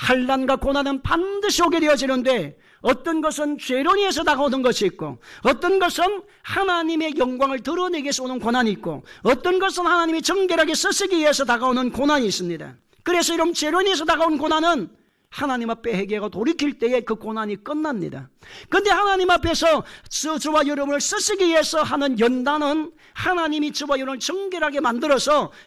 환난과 고난은 반드시 오게 되어지는데 어떤 것은 죄로 인해서 다가오는 것이 있고 어떤 것은 하나님의 영광을 드러내기 위해서 오는 고난이 있고 어떤 것은 하나님이 정결하게 쓰시기 위해서 다가오는 고난이 있습니다. 그래서 이런 죄로 인해서 다가온 고난은 하나님 앞에 회개하고 돌이킬 때에 그 고난이 끝납니다. 그런데 하나님 앞에서 저와 여러분을 쓰시기 위해서 하는 연단은 하나님이 저와 여러분을 정결하게 만들어서